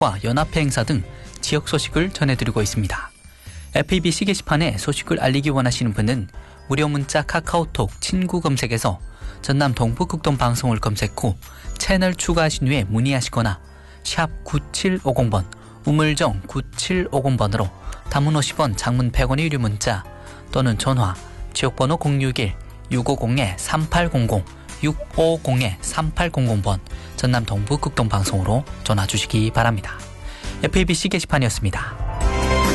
연합회 행사 등 지역 소식을 전해드리고 있습니다. FABC 게시판에 소식을 알리기 원하시는 분은 무료 문자 카카오톡 친구 검색에서 전남 동부극동 방송을 검색 후 채널 추가하신 후에 문의하시거나 샵 9750번 우물정 9750번으로 단문 50원 장문 100원의 유료 문자 또는 전화 지역번호 061-650-3800 650-3800번 전남 동부극동 방송으로 전화 주시기 바랍니다. FABC 게시판이었습니다.